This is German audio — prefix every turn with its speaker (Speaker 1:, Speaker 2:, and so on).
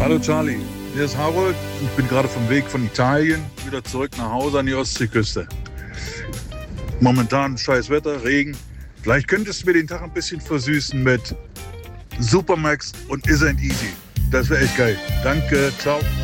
Speaker 1: Hallo Charlie, hier ist Harold. Ich bin gerade vom Weg von Italien wieder zurück nach Hause an die Ostseeküste. Momentan scheiß Wetter, Regen. Vielleicht könntest du mir den Tag ein bisschen versüßen mit Supermax und Isn't Easy. Das wäre echt geil. Danke, ciao.